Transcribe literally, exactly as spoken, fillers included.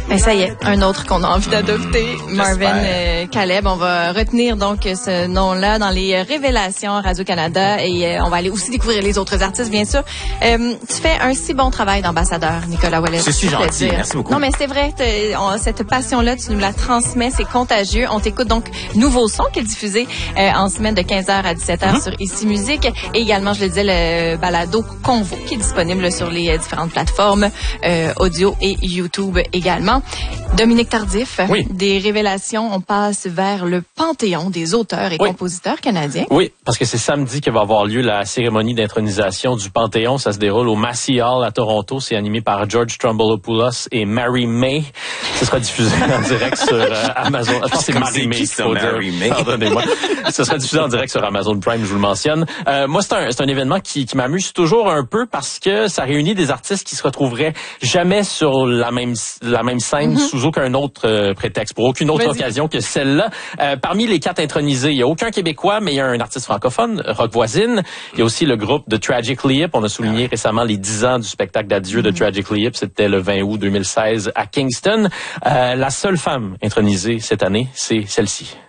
Ben ça y est, un autre qu'on a envie d'adopter, Marvin euh, Caleb. On va retenir donc ce nom-là dans les révélations Radio-Canada et euh, on va aller aussi découvrir les autres artistes, bien sûr. Euh, tu fais un si bon travail d'ambassadeur, Nicolas Ouellet. Je suis gentil, merci beaucoup. Non, mais c'est vrai, on, cette passion-là, tu nous la transmets, c'est contagieux. On t'écoute donc Nouveau Son qui est diffusé euh, en semaine de quinze heures à dix-sept heures mm-hmm. sur Ici Musique et également, je le disais, le balado Convo qui est disponible sur les euh, différentes plateformes euh, audio et YouTube également. Dominique Tardif, oui. des révélations, on passe vers le panthéon des auteurs et oui. compositeurs canadiens. Oui, parce que c'est samedi que va avoir lieu la cérémonie d'intronisation du Panthéon. Ça se déroule au Massey Hall à Toronto. C'est animé par George Stroumboulopoulos et Mary May. Ce sera diffusé en direct sur euh, Amazon. Je pense que c'est Mary May. Ça, Mary May. Pardonnez-moi. Ce sera diffusé en direct sur Amazon Prime, je vous le mentionne. Euh, moi, c'est un, c'est un événement qui, qui m'amuse toujours un peu parce que ça réunit des artistes qui se retrouveraient jamais sur la même, la même scène mm-hmm. sous aucun autre euh, prétexte, pour aucune autre Vas-y. occasion que celle-là. Euh, parmi les quatre intronisés, il y a aucun Québécois, mais il y a un artiste francophone, Rock Voisine. Il y a aussi le groupe de Tragically Hip. On a souligné ah. récemment les dix ans du spectacle d'adieu mm-hmm. de Tragically Hip. C'était le vingt août deux mille seize à Kingston. Euh, la seule femme intronisée cette année, c'est celle-ci.